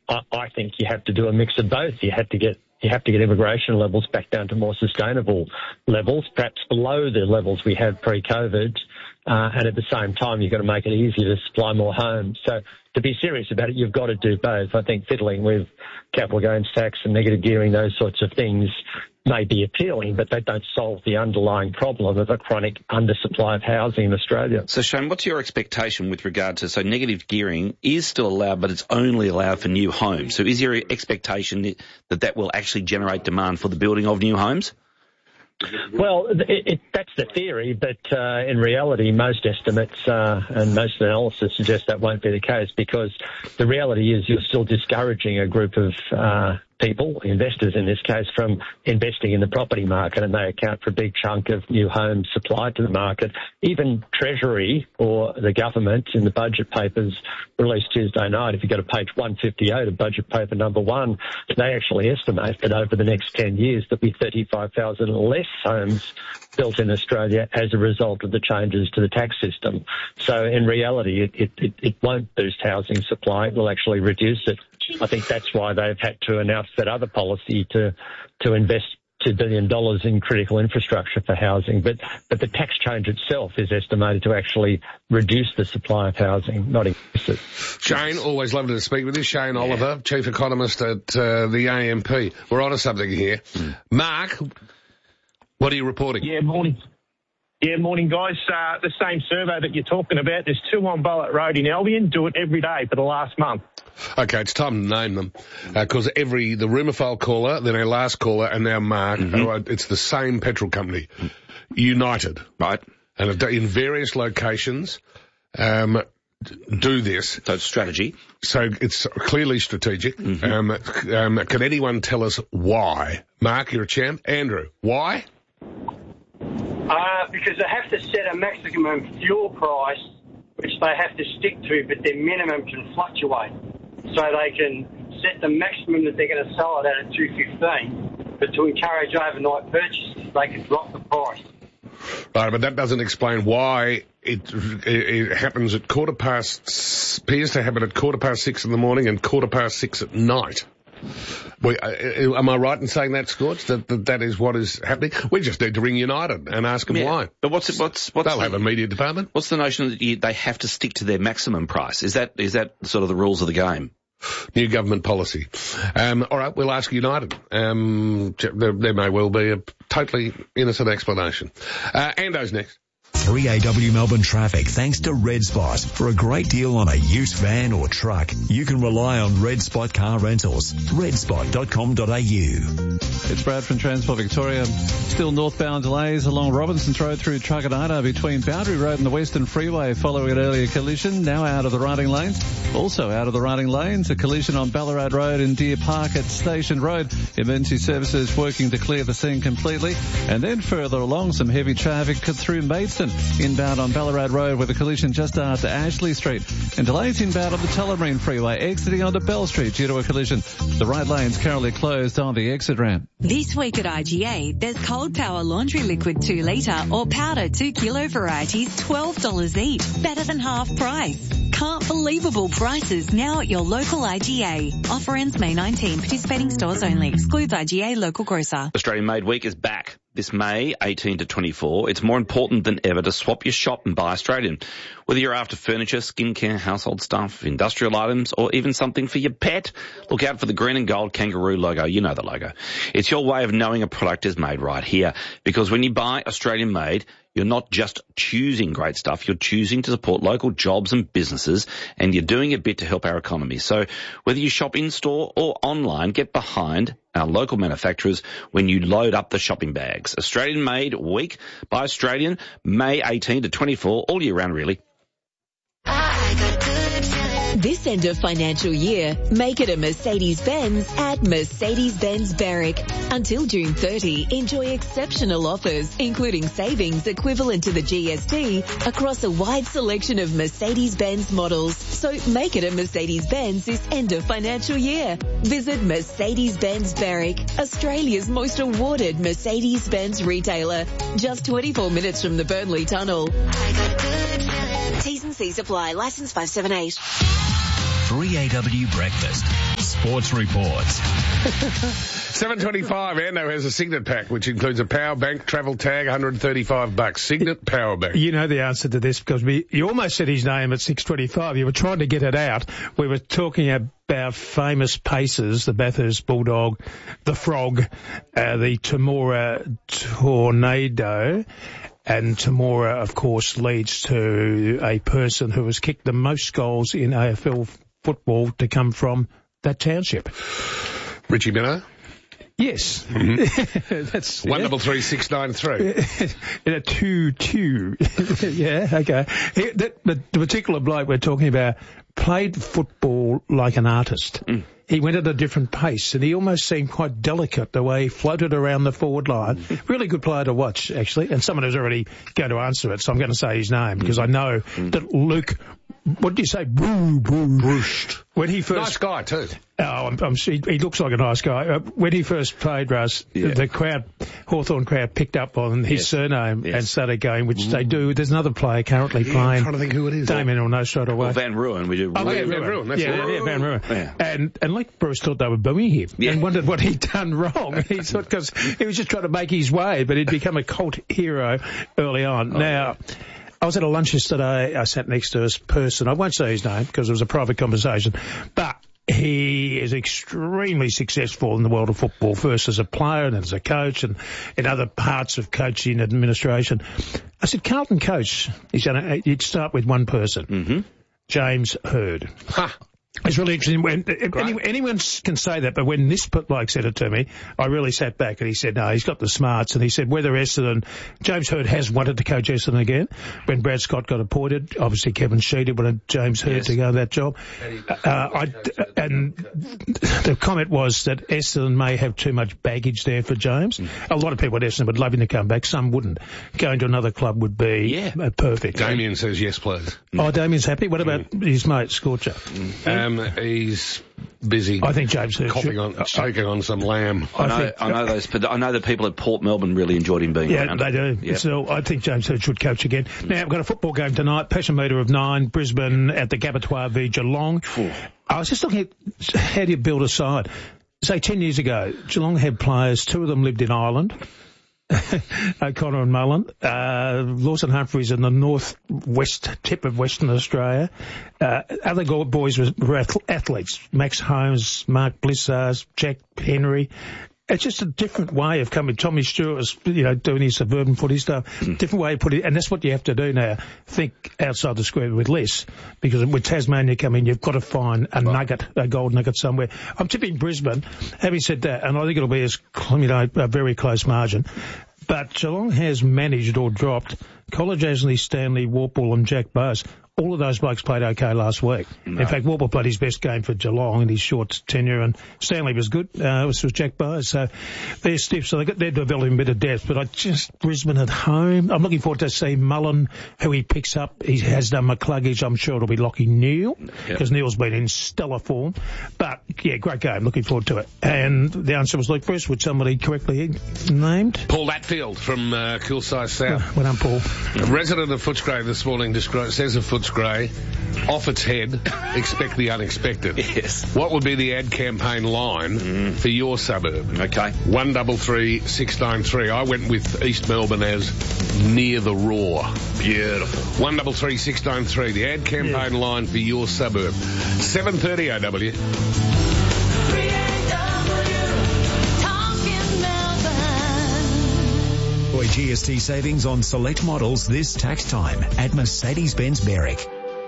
I think you have to do a mix of both. You have to get immigration levels back down to more sustainable levels, perhaps below the levels we had pre-COVID, and at the same time you've got to make it easier to supply more homes. So to be serious about it, you've got to do both. I think fiddling with capital gains tax and negative gearing, those sorts of things, may be appealing, but they don't solve the underlying problem of a chronic undersupply of housing in Australia. So, Shane, what's your expectation with regard to, so negative gearing is still allowed, but it's only allowed for new homes. So is your expectation that will actually generate demand for the building of new homes? Well, that's the theory, but in reality, most estimates and most analysis suggest that won't be the case, because the reality is you're still discouraging a group of people, investors in this case, from investing in the property market, and they account for a big chunk of new homes supplied to the market. Even Treasury or the government in the budget papers released Tuesday night, if you go to page 158 of budget paper number 1, they actually estimate that over the next 10 years there'll be 35,000 less homes built in Australia as a result of the changes to the tax system. So in reality, it won't boost housing supply, it will actually reduce it. I think that's why they've had to announce that other policy to invest $2 billion in critical infrastructure for housing. But the tax change itself is estimated to actually reduce the supply of housing, not increase it. Shane, always lovely to speak with you. Shane Oliver, Chief Economist at the AMP. We're on to something here. Mark, what are you reporting? Morning, guys. The same survey that you're talking about, there's 2 on Bollard Road in Albion. Do it every day for the last month. Okay, it's time to name them, because the rumour file caller, then our last caller, and now Mark, it's the same petrol company, United. Right. And in various locations, do this. So it's strategy. So it's clearly strategic. Can anyone tell us why? Mark, you're a champ. Andrew, why? Because they have to set a maximum fuel price, which they have to stick to, but their minimum can fluctuate. So they can set the maximum that they're going to sell it at $2.15, but to encourage overnight purchases, they can drop the price. Right, but that doesn't explain why it happens at appears to happen at 6:15 in the morning and 6:15 at night. Am I right in saying that, Scorch? That is what is happening? We just need to ring United and ask them why. But what's they'll have a media department. What's the notion that they have to stick to their maximum price? Is that sort of the rules of the game? New government policy. All right, we'll ask United. There may well be a totally innocent explanation. Ando's next. 3AW Melbourne traffic thanks to Red Spot. For a great deal on a used van or truck, you can rely on Red Spot Car Rentals. redspot.com.au. It's Brad from Transport Victoria. Still northbound delays along Robinson's Road through Truckadina between Boundary Road and the Western Freeway following an earlier collision, now out of the riding lanes. Also out of the riding lanes, a collision on Ballarat Road in Deer Park at Station Road. Emergency services working to clear the scene completely. And then further along, some heavy traffic through Maidstone, inbound on Ballarat Road with a collision just after Ashley Street. And delays inbound on the Tullamarine Freeway, exiting onto Bell Street due to a collision. The right lane's currently closed on the exit ramp. This week at IGA, there's Cold Power Laundry Liquid 2 litre or Powder 2 kilo varieties, $12 each. Better than half price. Can't believable prices now at your local IGA. Offer ends May 19. Participating stores only. Excludes IGA local grocer. Australian Made Week is back this May 18 to 24. It's more important than ever to swap your shop and buy Australian. Whether you're after furniture, skincare, household stuff, industrial items, or even something for your pet, look out for the green and gold kangaroo logo. You know the logo. It's your way of knowing a product is made right here. Because when you buy Australian Made, you're not just choosing great stuff, you're choosing to support local jobs and businesses, and you're doing a bit to help our economy. So whether you shop in-store or online, get behind our local manufacturers when you load up the shopping bags. Australian Made Week by Australian, May 18 to 24, all year round really. This end of financial year, make it a Mercedes-Benz at Mercedes-Benz Berwick. Until June 30, enjoy exceptional offers, including savings equivalent to the GST across a wide selection of Mercedes-Benz models. So make it a Mercedes-Benz this end of financial year. Visit Mercedes-Benz Berwick, Australia's most awarded Mercedes-Benz retailer. Just 24 minutes from the Burnley Tunnel. T's and C's apply. Licence 578. 3AW Breakfast. Sports Reports. 7:25. Ando has a Signet pack, which includes a power bank, travel tag, $135. Signet power bank. You know the answer to this because you almost said his name at 6:25. You were trying to get it out. We were talking about famous paces, the Bathurst Bulldog, the Frog, the Temora Tornado. And Temora, of course, leads to a person who has kicked the most goals in AFL football to come from that township. Richie Minnow? Yes. Mm-hmm. That's 133-693. In a 2-2. Yeah, okay. The particular bloke we're talking about played football like an artist. He went at a different pace, and he almost seemed quite delicate the way he floated around the forward line. Really good player to watch, actually, and someone who's already going to answer it, so I'm going to say his name, because I know that Luke, what did you say? Brushed. When he first... Nice guy, too. Oh, he looks like a nice guy. When he first played, Russ, the crowd, Hawthorn crowd, picked up on his surname and started going, which they do. There's another player currently playing. I'm trying to think who it is. Damien will know straight away. Well, Van Ruin. We do. Van Ruin. That's Van Ruin. Yeah. And like Bruce thought they were booing him and wondered what he'd done wrong. He thought because he was just trying to make his way, but he'd become a cult hero early on. Now, I was at a lunch yesterday. I sat next to this person. I won't say his name because it was a private conversation, but he is extremely successful in the world of football, first as a player and then as a coach and in other parts of coaching and administration. I said, Carlton coach, you'd start with one person, James Hird. It's really interesting. Anyone can say that, but when this bloke said it to me, I really sat back and he said, no, he's got the smarts. And he said whether Essendon, James Hird has wanted to coach Essendon again. When Brad Scott got appointed, obviously Kevin Sheedy wanted James Hird to go that job. And the comment was that Essendon may have too much baggage there for James. A lot of people at Essendon would love him to come back. Some wouldn't. Going to another club would be perfect. Damien says yes, please. Oh, Damien's happy. What about his mate, Scorcher? He's busy. I think James Hird choking on some lamb. I know the people at Port Melbourne really enjoyed him being around. Yeah, they do. Yep. So I think James Hird should coach again. Now, we've got a football game tonight, Passion Meter of 9, Brisbane at the Gabatoir v Geelong. I was just looking at how do you build a side. Say 10 years ago, Geelong had players, 2 of them lived in Ireland. O'Connor and Mullen. Lawson Humphreys in the northwest tip of Western Australia. Other boys were athletes. Max Holmes, Mark Blissars, Jack Henry. It's just a different way of coming. Tommy Stewart was, doing his suburban footy stuff. Different way of putting it. And that's what you have to do now. Think outside the square with less. Because with Tasmania coming, you've got to find a nugget, a gold nugget somewhere. I'm tipping Brisbane. Having said that, and I think it'll be a very close margin. But Geelong has managed or dropped College Asley, Stanley, Warple and Jack Bowes. All of those blokes played okay last week. No. In fact, Warple played his best game for Geelong in his short tenure, and Stanley was good. This was Jack Bowes. So they're stiff, so they're developing a bit of depth. But Brisbane at home. I'm looking forward to see Mullen, who he picks up. He has done McCluggage. I'm sure it'll be Lachie Neale, because Neale's been in stellar form. But, yeah, great game. Looking forward to it. And the answer was Luke Bruce, which somebody correctly named. Paul Latfield from Kilsyth South. Well done, Paul. A resident of Footscray this morning says of Footscray, off its head, expect the unexpected. Yes. What would be the ad campaign line for your suburb? Okay. 133-693. I went with East Melbourne as near the Raw. Beautiful. 133-693. The ad campaign line for your suburb. 7:30 AW. GST savings on select models this tax time at Mercedes-Benz Berwick.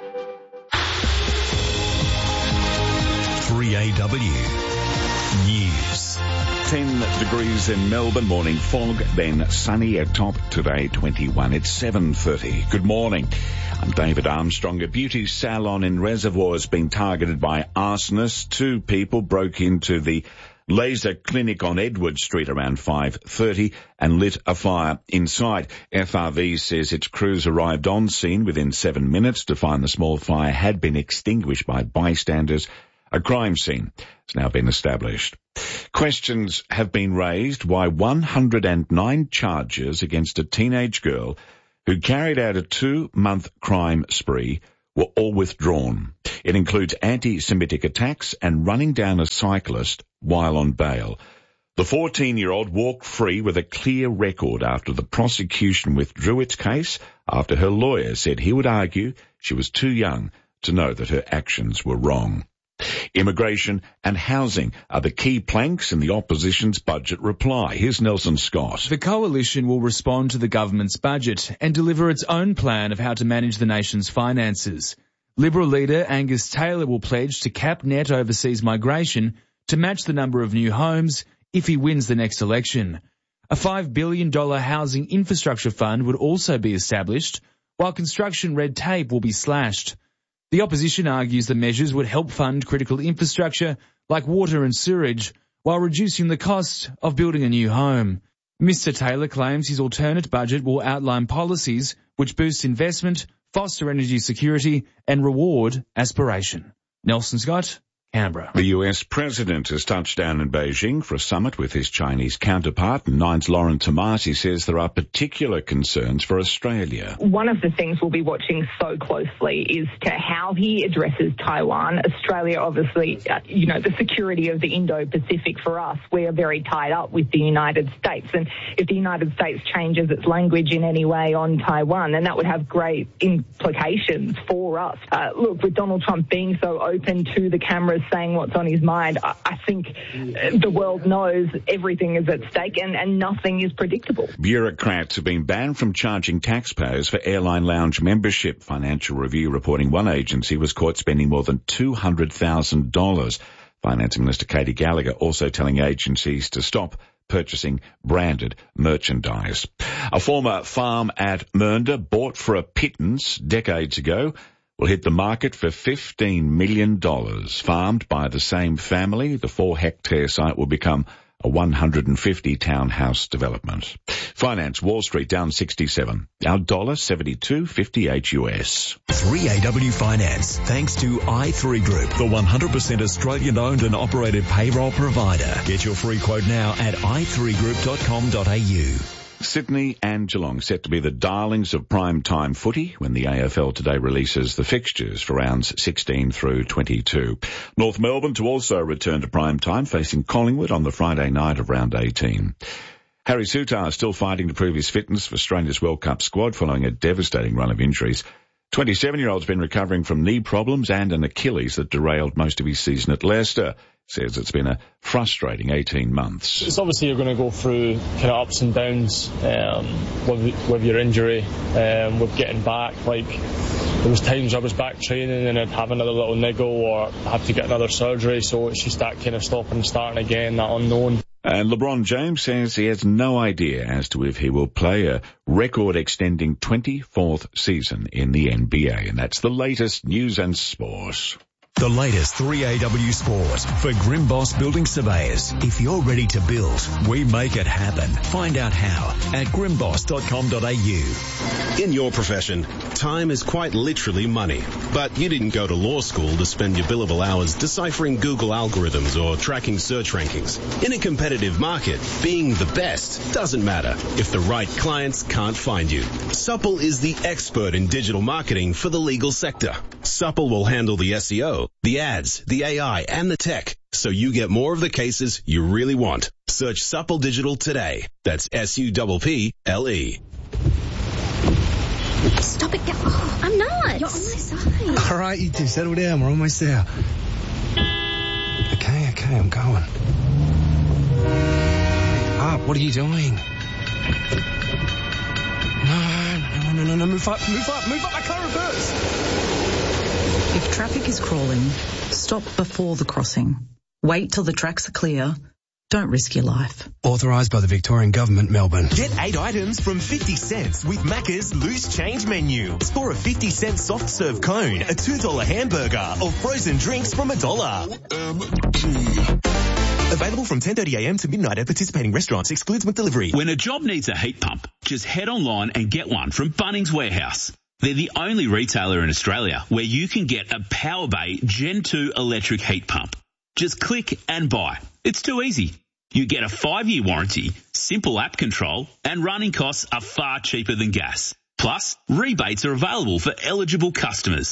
3AW News. 10 degrees in Melbourne, morning fog, then sunny at top, today 21. It's 7:30. Good morning. I'm David Armstrong. A beauty salon in Reservoir has been targeted by arsonists. 2 people broke into the laser clinic on Edward Street around 5:30 and lit a fire inside. FRV says its crews arrived on scene within 7 minutes to find the small fire had been extinguished by bystanders. A crime scene has now been established. Questions have been raised why 109 charges against a teenage girl who carried out a 2-month crime spree were all withdrawn. It includes anti-Semitic attacks and running down a cyclist while on bail. The 14-year-old walked free with a clear record after the prosecution withdrew its case after her lawyer said he would argue she was too young to know that her actions were wrong. Immigration and housing are the key planks in the opposition's budget reply. Here's Nelson Scott. The coalition will respond to the government's budget and deliver its own plan of how to manage the nation's finances. Liberal leader Angus Taylor will pledge to cap net overseas migration to match the number of new homes if he wins the next election. A $5 billion housing infrastructure fund would also be established, while construction red tape will be slashed. The opposition argues the measures would help fund critical infrastructure like water and sewerage while reducing the cost of building a new home. Mr. Taylor claims his alternate budget will outline policies which boost investment, foster energy security and reward aspiration. Nelson Scott, Canberra. The US President has touched down in Beijing for a summit with his Chinese counterpart. Nine's Lauren Tomasi says there are particular concerns for Australia. One of the things we'll be watching so closely is to how he addresses Taiwan. Australia, obviously, the security of the Indo-Pacific for us, we are very tied up with the United States. And if the United States changes its language in any way on Taiwan, then that would have great implications for us. Look, with Donald Trump being so open to the cameras saying what's on his mind, I think the world knows everything is at stake and nothing is predictable. Bureaucrats have been banned from charging taxpayers for airline lounge membership. Financial Review reporting one agency was caught spending more than $200,000. Finance Minister Katie Gallagher also telling agencies to stop purchasing branded merchandise. A former farm at Mernda, bought for a pittance decades ago, will hit the market for $15 million. Farmed by the same family, the 4-hectare site will become a 150 townhouse development. Finance, Wall Street down 67. Our dollar 72.58 US. 3AW Finance, thanks to i3 Group, the 100% Australian owned and operated payroll provider. Get your free quote now at i3group.com.au. Sydney and Geelong set to be the darlings of prime time footy when the AFL today releases the fixtures for rounds 16 through 22. North Melbourne to also return to prime time, facing Collingwood on the Friday night of round 18. Harry Souttar still fighting to prove his fitness for Australia's World Cup squad following a devastating run of injuries. 27-year-old's been recovering from knee problems and an Achilles that derailed most of his season at Leicester. Says it's been a frustrating 18 months. It's obviously you're going to go through kind of ups and downs with your injury, with getting back. Like, there was times I was back training and I'd have another little niggle or have to get another surgery, so it's just that kind of stopping and starting again, that unknown. And LeBron James says he has no idea as to if he will play a record-extending 24th season in the NBA. And that's the latest news and sport. The latest 3AW Sport for Grimboss Building Surveyors. If you're ready to build, we make it happen. Find out how at grimboss.com.au. In your profession, time is quite literally money. But you didn't go to law school to spend your billable hours deciphering Google algorithms or tracking search rankings. In a competitive market, being the best doesn't matter if the right clients can't find you. Supple is the expert in digital marketing for the legal sector. Supple will handle the SEO, the ads, the AI, and the tech, so you get more of the cases you really want. Search Supple Digital today. That's SUPPLE. Stop it. Oh, I'm not. You're on my side. All right, you two, settle down. We're almost there. Okay, I'm going. Up, what are you doing? No, move up, I can't reverse. If traffic is crawling, stop before the crossing. Wait till the tracks are clear. Don't risk your life. Authorised by the Victorian Government, Melbourne. Get 8 items from 50 cents with Macca's Loose Change menu. Score a 50-cent soft serve cone, a $2 hamburger, or frozen drinks from $1. Available from 10:30am to midnight at participating restaurants. Excludes McDelivery. When a job needs a heat pump, just head online and get one from Bunnings Warehouse. They're the only retailer in Australia where you can get a PowerBay Gen 2 electric heat pump. Just click and buy. It's too easy. You get a 5-year warranty, simple app control, and running costs are far cheaper than gas. Plus, rebates are available for eligible customers.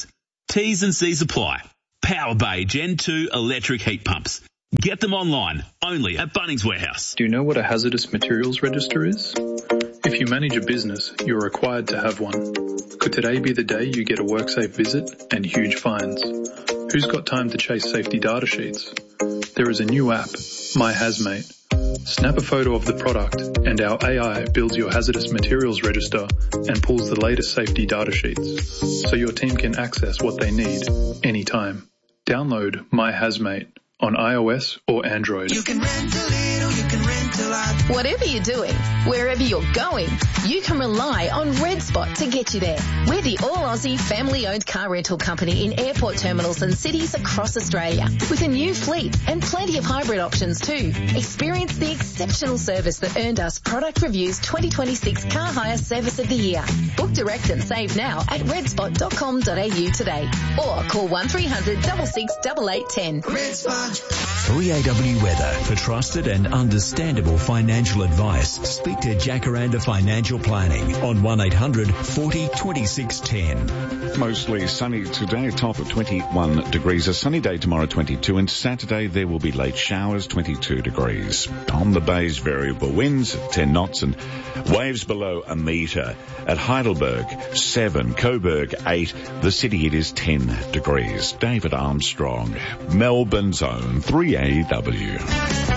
T's and C's apply. Power Bay Gen 2 electric heat pumps. Get them online, only at Bunnings Warehouse. Do you know what a hazardous materials register is? If you manage a business, you're required to have one. Could today be the day you get a WorkSafe visit and huge fines? Who's got time to chase safety data sheets? There is a new app, My Hazmate. Snap a photo of the product and our AI builds your hazardous materials register and pulls the latest safety data sheets so your team can access what they need anytime. Download My Hazmate on iOS or Android. You can rent a little, you can rent a lot. Whatever you're doing, wherever you're going, you can rely on Red Spot to get you there. We're the all-Aussie family-owned car rental company in airport terminals and cities across Australia with a new fleet and plenty of hybrid options too. Experience the exceptional service that earned us Product Review's 2026 Car Hire Service of the Year. Book direct and save now at redspot.com.au today or call 1300 66 8810. Red Spot. 3AW Weather. For trusted and understandable financial advice, speak to Jacaranda Financial Planning on 1800 40 26 10. Mostly sunny today, top of 21 degrees. A sunny day tomorrow, 22, and Saturday there will be late showers, 22 degrees. On the bays, variable winds at 10 knots and waves below a metre. At Heidelberg, 7, Coburg, 8. The city, it is 10 degrees. David Armstrong, Melbourne's own 3AW.